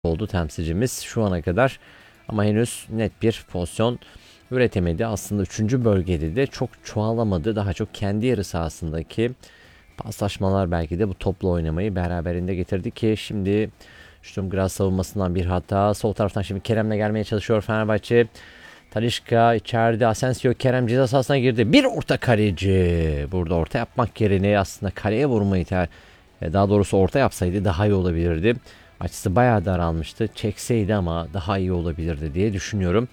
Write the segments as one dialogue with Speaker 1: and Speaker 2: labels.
Speaker 1: oldu temsilcimiz şu ana kadar. Ama henüz net bir pozisyon üretemedi. Aslında 3. bölgede de çok çoğalamadı. Daha çok kendi yarı sahasındaki paslaşmalar belki de bu topla oynamayı beraberinde getirdi ki şimdi Sturm Graz savunmasından bir hata. Sol taraftan şimdi Kerem'le gelmeye çalışıyor Fenerbahçe. Talisca içeride, Asensio, Kerem ceza sahasına girdi. Bir orta kaleci. Burada orta yapmak yerine aslında kaleye vurmayı daha doğrusu orta yapsaydı daha iyi olabilirdi. Açısı bayağı daralmıştı. Çekseydi ama daha iyi olabilirdi diye düşünüyorum.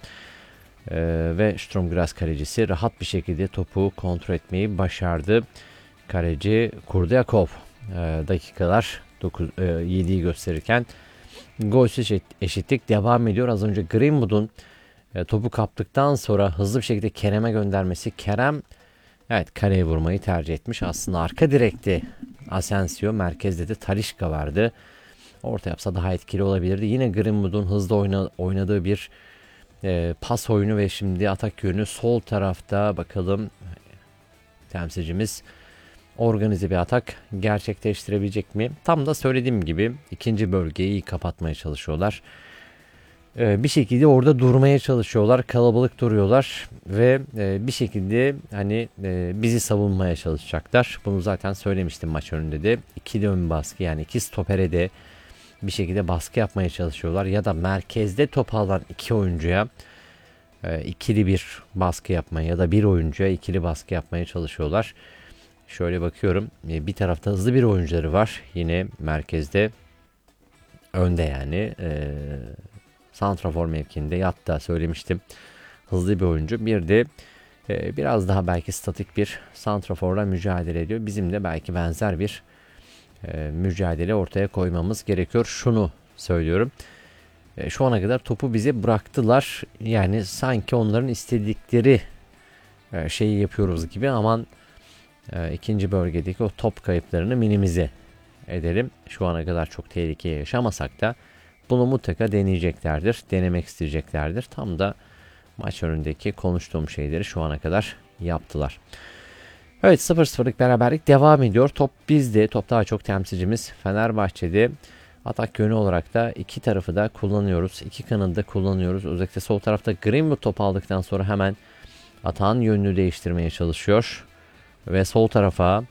Speaker 1: Ve Sturm Graz kalecisi rahat bir şekilde topu kontrol etmeyi başardı. Kaleci Kurdyakov dakikalar 7'yi gösterirken golsüz eşitlik devam ediyor. Az önce Greenwood'un topu kaptıktan sonra hızlı bir şekilde Kerem'e göndermesi. Kerem evet kaleye vurmayı tercih etmiş. Aslında arka direkte Asensio, merkezde de Talisca vardı. Orta yapsa daha etkili olabilirdi. Yine Greenwood'un hızlı oynadığı bir pas oyunu ve şimdi atak yönü sol tarafta. Bakalım temsilcimiz organize bir atak gerçekleştirebilecek mi? Tam da söylediğim gibi ikinci bölgeyi iyi kapatmaya çalışıyorlar. Bir şekilde orada durmaya çalışıyorlar. Kalabalık duruyorlar ve bir şekilde hani bizi savunmaya çalışacaklar. Bunu zaten söylemiştim maç önünde de. İkili ön baskı, yani iki stopere de bir şekilde baskı yapmaya çalışıyorlar. Ya da merkezde top alan iki oyuncuya ikili bir baskı yapmaya ya da bir oyuncuya ikili baskı yapmaya çalışıyorlar. Şöyle bakıyorum. Bir tarafta hızlı bir oyuncuları var. Yine merkezde önde yani. Santrafor mevkinde hatta söylemiştim. Hızlı bir oyuncu. Bir de biraz daha belki statik bir santraforla mücadele ediyor. Bizim de belki benzer bir mücadele ortaya koymamız gerekiyor. Şunu söylüyorum. Şu ana kadar topu bize bıraktılar. Yani sanki onların istedikleri şeyi yapıyoruz gibi, aman ikinci bölgedeki o top kayıplarını minimize edelim. Şu ana kadar çok tehlike yaşamasak da bunu mutlaka deneyeceklerdir. Denemek isteyeceklerdir. Tam da maç önündeki konuştuğum şeyleri şu ana kadar yaptılar. Evet, 0-0'lık beraberlik devam ediyor. Top bizde. Top daha çok temsilcimiz Fenerbahçe'de. Atak yönü olarak da iki tarafı da kullanıyoruz. İki kanadı da kullanıyoruz. Özellikle sol tarafta Greenwood top aldıktan sonra hemen atağın yönünü değiştirmeye çalışıyor. Ve sol tarafa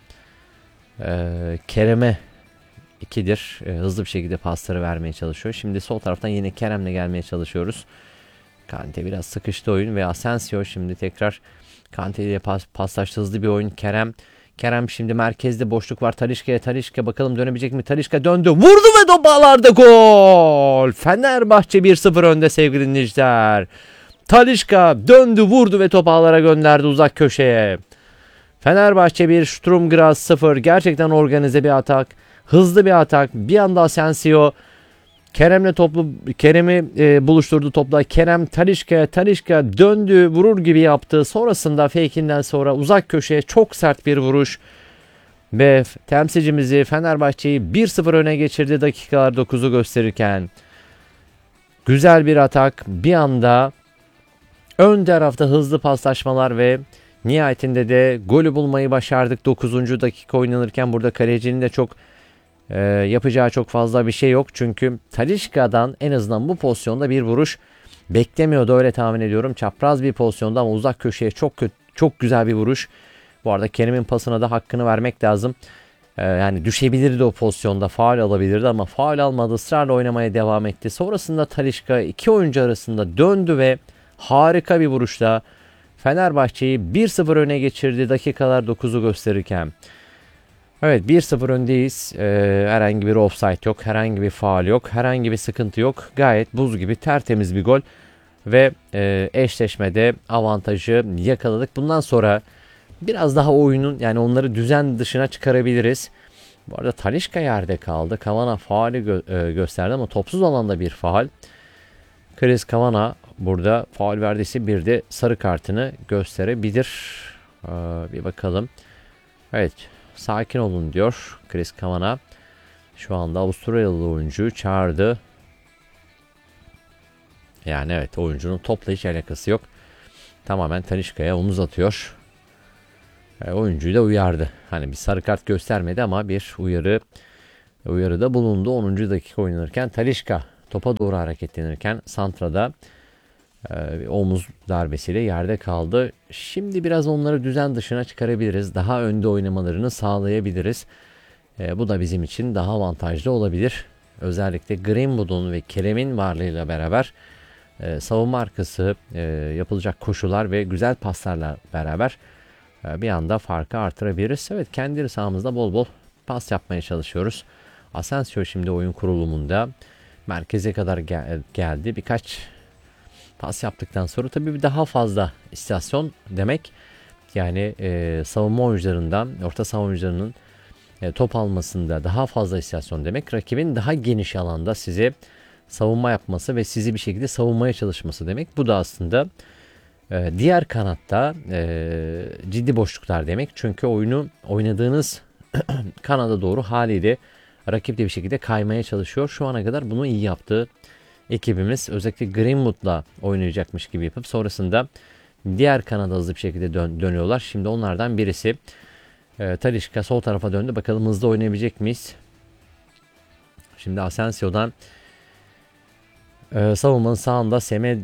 Speaker 1: Kerem'e ikidir hızlı bir şekilde pasları vermeye çalışıyor. Şimdi sol taraftan yine Kerem'le gelmeye çalışıyoruz. Kante biraz sıkıştı oyun ve Asensio şimdi tekrar Kante ile paslaştı, hızlı bir oyun. Kerem şimdi merkezde boşluk var. Talisca bakalım dönebilecek mi? Talisca döndü. Vurdu ve top ağlarda gol. Fenerbahçe 1-0 önde sevgili dinleyiciler. Talisca döndü, vurdu ve top ağlara gönderdi uzak köşeye. Fenerbahçe 1, Sturm Graz 0. Gerçekten organize bir atak. Hızlı bir atak. Bir anda Asensio Kerem'i buluşturdu topla. Kerem Talisca döndü, vurur gibi yaptı. Sonrasında fake'inden sonra uzak köşeye çok sert bir vuruş. Ve temsilcimizi Fenerbahçe'yi 1-0 öne geçirdi dakikalar 9'u gösterirken. Güzel bir atak. Bir anda ön tarafta hızlı paslaşmalar ve nihayetinde de golü bulmayı başardık. 9. dakika oynanırken burada kalecinin de çok yapacağı çok fazla bir şey yok. Çünkü Talisca'dan en azından bu pozisyonda bir vuruş beklemiyordu, öyle tahmin ediyorum. Çapraz bir pozisyonda ama uzak köşeye çok güzel bir vuruş. Bu arada Kerem'in pasına da hakkını vermek lazım. Yani düşebilirdi o pozisyonda, faul alabilirdi ama faul almadı, ısrarla oynamaya devam etti. Sonrasında Talisca iki oyuncu arasında döndü ve harika bir vuruşla Fenerbahçe'yi 1-0 öne geçirdi dakikalar 9'u gösterirken. Evet, 1-0 öndeyiz. Herhangi bir offside yok. Herhangi bir faul yok. Herhangi bir sıkıntı yok. Gayet buz gibi tertemiz bir gol. Ve eşleşmede avantajı yakaladık. Bundan sonra biraz daha oyunun, yani onları düzen dışına çıkarabiliriz. Bu arada Talisca yerde kaldı. Kavana faulü gösterdi ama topsuz alanda bir faul. Chris Kavana burada faul verdiyse bir de sarı kartını gösterebilir. Bir bakalım. Evet. Sakin olun diyor Chris Kavana. Şu anda Avustralyalı oyuncuyu çağırdı. Yani evet, oyuncunun topla hiç alakası yok. Tamamen Talisca'ya omuz atıyor. Oyuncuyu da uyardı. Hani bir sarı kart göstermedi ama bir uyarıda bulundu. 10. dakika oynanırken Talisca topa doğru hareketlenirken Santra'da omuz darbesiyle yerde kaldı. Şimdi biraz onları düzen dışına çıkarabiliriz. Daha önde oynamalarını sağlayabiliriz. Bu da bizim için daha avantajlı olabilir. Özellikle Greenwood'un ve Kerem'in varlığıyla beraber savunma arkası yapılacak koşular ve güzel paslarla beraber bir anda farkı artırabiliriz. Evet, kendi sahamızda bol bol pas yapmaya çalışıyoruz. Asensio şimdi oyun kurulumunda merkeze kadar geldi. Birkaç pas yaptıktan sonra tabii bir daha fazla istasyon demek. Yani savunma oyuncularından, orta saha oyuncularının top almasında daha fazla istasyon demek. Rakibin daha geniş alanda size savunma yapması ve sizi bir şekilde savunmaya çalışması demek. Bu da aslında diğer kanatta ciddi boşluklar demek. Çünkü oyunu oynadığınız kanada doğru haliyle rakip de bir şekilde kaymaya çalışıyor. Şu ana kadar bunu iyi yaptı ekibimiz. Özellikle Greenwood'la oynayacakmış gibi yapıp sonrasında diğer kanada hızlı bir şekilde dönüyorlar. Şimdi onlardan birisi Talisca sol tarafa döndü. Bakalım hızlı oynayabilecek miyiz? Şimdi Asensio'dan savunmanın sağında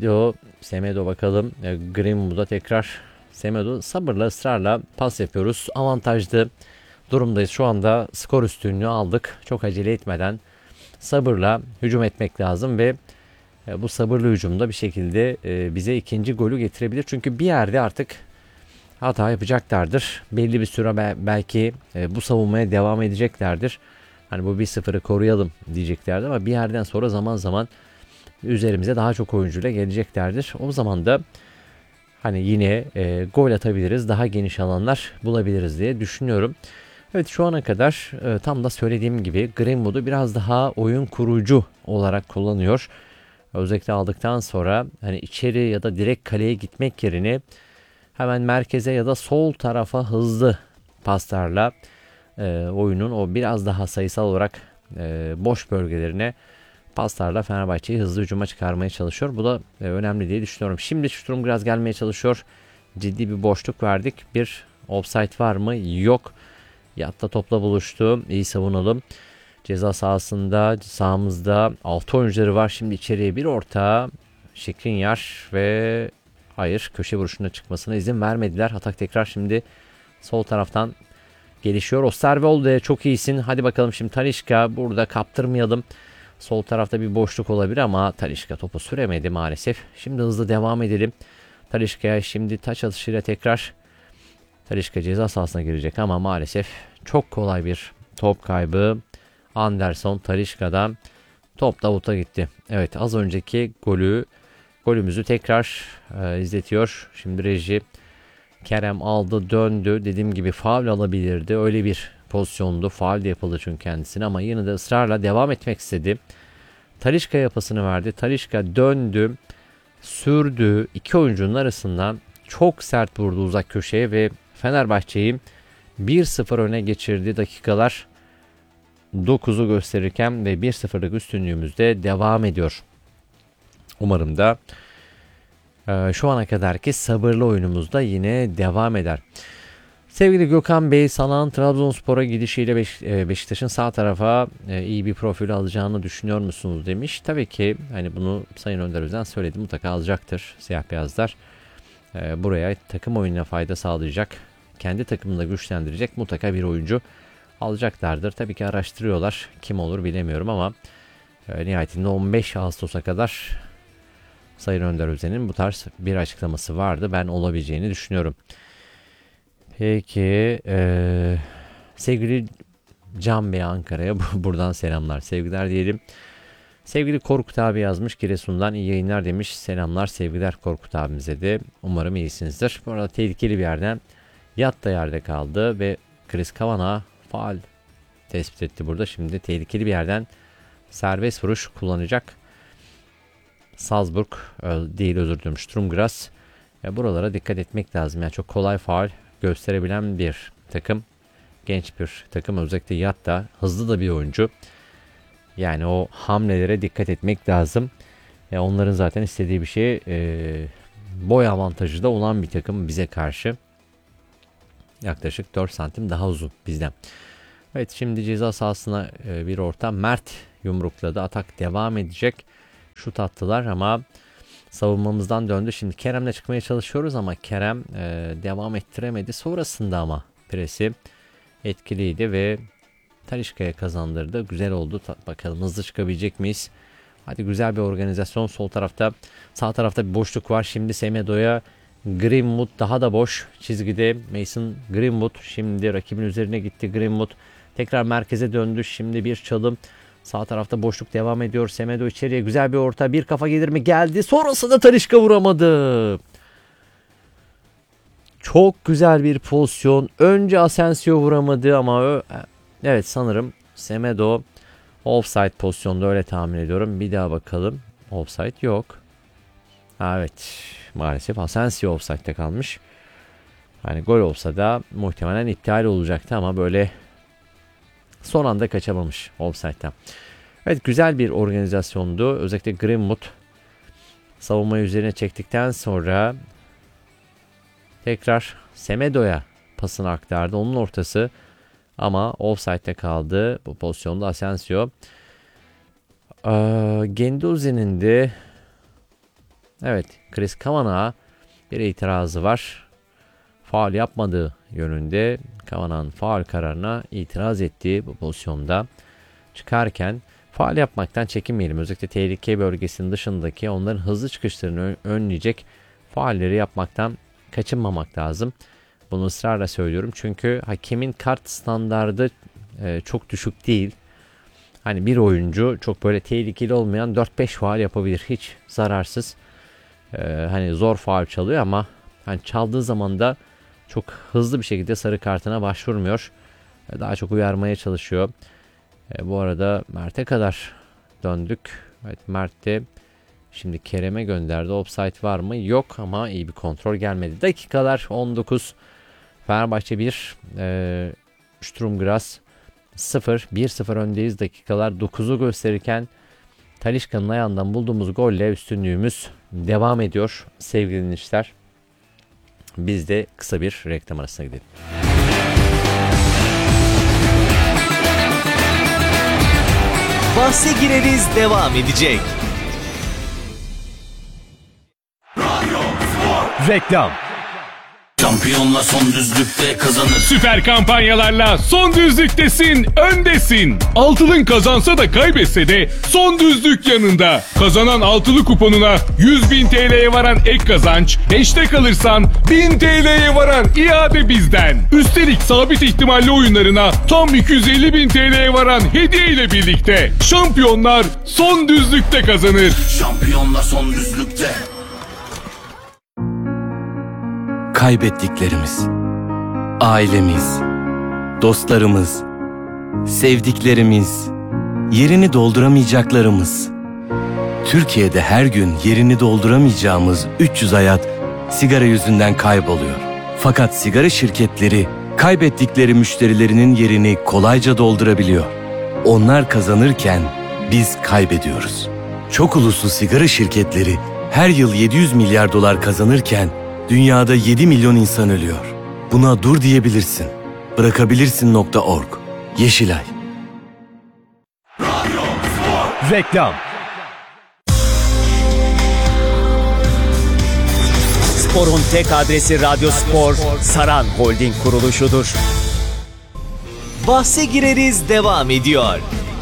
Speaker 1: Semedo bakalım. Greenwood'a tekrar Semedo sabırla ısrarla pas yapıyoruz. Avantajlı durumdayız. Şu anda skor üstünlüğü aldık. Çok acele etmeden sabırla hücum etmek lazım ve bu sabırlı hücumda bir şekilde bize ikinci golü getirebilir. Çünkü bir yerde artık hata yapacaklardır. Belli bir süre belki bu savunmaya devam edeceklerdir. Hani bu 1-0'ı koruyalım diyeceklerdi ama bir yerden sonra zaman zaman üzerimize daha çok oyuncuyla geleceklerdir. O zaman da hani yine gol atabiliriz, daha geniş alanlar bulabiliriz diye düşünüyorum. Evet, şu ana kadar tam da söylediğim gibi Greenwood'u biraz daha oyun kurucu olarak kullanıyor. Özellikle aldıktan sonra hani içeri ya da direkt kaleye gitmek yerine hemen merkeze ya da sol tarafa hızlı paslarla oyunun o biraz daha sayısal olarak boş bölgelerine paslarla Fenerbahçe'yi hızlı hücuma çıkarmaya çalışıyor. Bu da önemli diye düşünüyorum. Şimdi Sturm biraz gelmeye çalışıyor. Ciddi bir boşluk verdik. Bir offside var mı? Yok. Yatta topla buluştu. İyi savunalım. Ceza sahasında, sahamızda 6 oyuncuları var. Şimdi içeriye bir orta. Skriniar ve hayır, köşe vuruşuna çıkmasına izin vermediler. Atak tekrar şimdi sol taraftan gelişiyor. Osterwolde çok iyisin. Hadi bakalım şimdi Talisca, burada kaptırmayalım. Sol tarafta bir boşluk olabilir ama Talisca topu süremedi maalesef. Şimdi hızlı devam edelim. Talisca'ya şimdi taç atışıyla tekrar Talisca ceza sahasına girecek ama maalesef çok kolay bir top kaybı. Anderson Talisca'dan top Davut'a gitti. Evet, az önceki golümüzü tekrar izletiyor. Şimdi reji Kerem aldı döndü. Dediğim gibi faul alabilirdi. Öyle bir pozisyondu. Faul de yapıldı çünkü kendisine ama yine de ısrarla devam etmek istedi. Talisca yapısını verdi. Talisca döndü. Sürdü. İki oyuncunun arasından çok sert vurdu uzak köşeye ve Fenerbahçe'yi 1-0 öne geçirdi. Dakikalar 9'u gösterirken ve 1-0'lık üstünlüğümüzde devam ediyor. Umarım da şu ana kadarki sabırlı oyunumuzda yine devam eder. Sevgili Gökhan Bey, Salah'ın Trabzonspor'a gidişiyle Beşiktaş'ın sağ tarafa iyi bir profil alacağını düşünüyor musunuz demiş. Tabii ki hani bunu Sayın Önder Özen söyledi, mutlaka alacaktır siyah beyazlar. Buraya takım oyununa fayda sağlayacak, kendi takımını da güçlendirecek mutlaka bir oyuncu alacaklardır. Tabii ki araştırıyorlar, kim olur bilemiyorum ama nihayetinde 15 Ağustos'a kadar Sayın Önder Özen'in bu tarz bir açıklaması vardı. Ben olabileceğini düşünüyorum. Peki sevgili Can Bey Ankara'ya buradan selamlar, sevgiler diyelim. Sevgili Korkut abi yazmış, Giresun'dan iyi yayınlar demiş. Selamlar, sevgiler Korkut abimize de. Umarım iyisinizdir. Bu arada tehlikeli bir yerden yat da yerde kaldı ve Chris Kavanagh faul tespit etti burada. Şimdi tehlikeli bir yerden serbest vuruş kullanacak. Salzburg değil, özür dilerim, Sturm Graz. Buralara dikkat etmek lazım. Yani çok kolay faul gösterebilen bir takım. Genç bir takım. Özellikle Yatta hızlı da bir oyuncu. Yani o hamlelere dikkat etmek lazım. Onların zaten istediği bir şey boy avantajı da olan bir takım bize karşı. Yaklaşık 4 santim daha uzun bizden. Evet, şimdi ceza sahasına bir orta. Mert yumrukladı. Atak devam edecek. Şut attılar ama savunmamızdan döndü. Şimdi Kerem'le çıkmaya çalışıyoruz ama Kerem devam ettiremedi. Sonrasında ama presi etkiliydi ve Talisca'ya kazandırdı. Güzel oldu. Bakalım hızlı çıkabilecek miyiz? Hadi, güzel bir organizasyon. Sol tarafta, sağ tarafta bir boşluk var. Şimdi Semedo'ya, Greenwood daha da boş çizgide. Mason Greenwood şimdi rakibin üzerine gitti. Greenwood tekrar merkeze döndü. Şimdi bir çalım. Sağ tarafta boşluk devam ediyor. Semedo içeriye, güzel bir orta. Bir kafa gelir mi? Geldi. Sonrasında Talisca vuramadı. Çok güzel bir pozisyon. Önce Asensio vuramadı ama evet, sanırım Semedo offside pozisyonda, öyle tahmin ediyorum. Bir daha bakalım. Offside yok. Evet, maalesef Asensio offside'de kalmış. Hani gol olsa da muhtemelen iptal olacaktı ama böyle son anda kaçamamış offside'den. Evet, güzel bir organizasyondu. Özellikle Greenwood savunmayı üzerine çektikten sonra tekrar Semedo'ya pasını aktardı. Onun ortası ama offside'de kaldı. Bu pozisyonda Asensio. Guendouzi'nin de evet, Chris Kavanagh'a bir itirazı var. Faul yapmadığı yönünde, Kavanagh'ın faul kararına itiraz ettiği bu pozisyonda çıkarken faul yapmaktan çekinmeyelim. Özellikle tehlike bölgesinin dışındaki onların hızlı çıkışlarını önleyecek faulleri yapmaktan kaçınmamak lazım. Bunu ısrarla söylüyorum. Çünkü hakemin kart standardı çok düşük değil. Hani bir oyuncu çok böyle tehlikeli olmayan 4-5 faul yapabilir. Hiç zararsız. Hani zor faul çalıyor ama hani çaldığı zaman da çok hızlı bir şekilde sarı kartına başvurmuyor. Daha çok uyarmaya çalışıyor. Bu arada Mert'e kadar döndük. Evet, Mert de şimdi Kerem'e gönderdi. Offside var mı? Yok ama iyi bir kontrol gelmedi. Dakikalar 19. Fenerbahçe 1, Sturm Graz 0. 1-0 öndeyiz. Dakikalar 9'u gösterirken Talisca'nın ayağından bulduğumuz golle üstünlüğümüz devam ediyor sevgili dinleyiciler. Biz de kısa bir reklam arasına gidelim.
Speaker 2: Bahse gireriz devam edecek. Reklam.
Speaker 3: Şampiyonla son düzlükte kazanır.
Speaker 4: Süper kampanyalarla son düzlüktesin, öndesin. Altılın kazansa da kaybetse de son düzlük yanında. Kazanan altılı kuponuna 100.000 TL'ye varan ek kazanç, hashtag alırsan 1000 TL'ye varan iade bizden. Üstelik sabit ihtimalli oyunlarına tam 250.000 TL'ye varan hediye ile birlikte. Şampiyonlar son düzlükte kazanır.
Speaker 3: Şampiyonla son düzlükte.
Speaker 5: Kaybettiklerimiz, ailemiz, dostlarımız, sevdiklerimiz, yerini dolduramayacaklarımız. Türkiye'de her gün yerini dolduramayacağımız 300 hayat sigara yüzünden kayboluyor. Fakat sigara şirketleri kaybettikleri müşterilerinin yerini kolayca doldurabiliyor. Onlar kazanırken biz kaybediyoruz. Çok uluslu sigara şirketleri her yıl 700 milyar dolar kazanırken dünyada 7 milyon insan ölüyor. Buna dur diyebilirsin. Bırakabilirsin.org. Yeşilay.
Speaker 2: Reklam. Spor'un tek adresi Radyo Spor, Saran Holding kuruluşudur. Bahse gireriz devam ediyor.